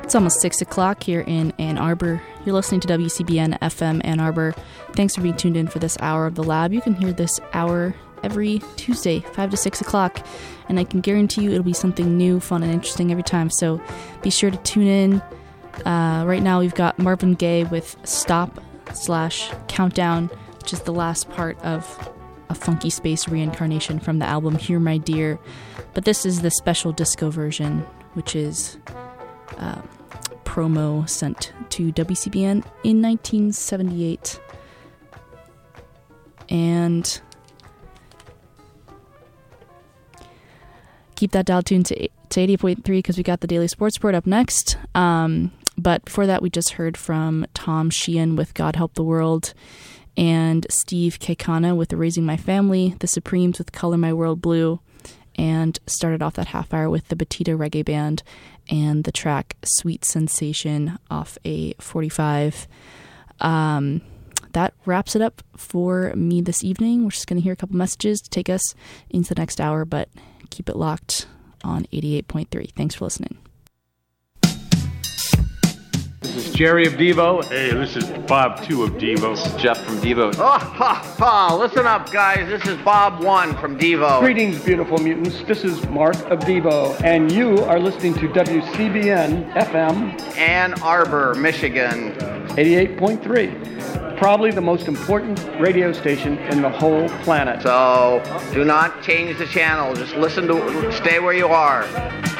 It's almost 6 o'clock here in Ann Arbor. You're listening to WCBN FM Ann Arbor. Thanks for being tuned in for this hour of The Lab. You can hear this hour every Tuesday, 5 to 6 o'clock, and I can guarantee you it'll be something new, fun, and interesting every time, so be sure to tune in. Right now we've got Marvin Gaye with Stop/Countdown, which is the last part of a Funky Space reincarnation from the album Here My Dear, but this is the special disco version, which is promo sent to WCBN in 1978. And keep that dial tuned to 88.3 because we got the Daily Sports Report up next. But before that, we just heard from Tom Sheehan with God Help the World and Steve Kekana with Raising My Family, The Supremes with Color My World Blue, and started off that half hour with the Batita Reggae Band and the track Sweet Sensation off a 45. That wraps it up for me this evening. We're just going to hear a couple messages to take us into the next hour, but keep it locked on 88.3. Thanks for listening. This is Jerry of Devo. Hey, this is Bob 2 of Devo. This is Jeff from Devo. Oh, ha, ha. Listen up, guys. This is Bob 1 from Devo. Greetings, beautiful mutants. This is Mark of Devo, and you are listening to WCBN FM Ann Arbor, Michigan. 88.3. Probably the most important radio station in the whole planet. So do not change the channel. Just stay where you are.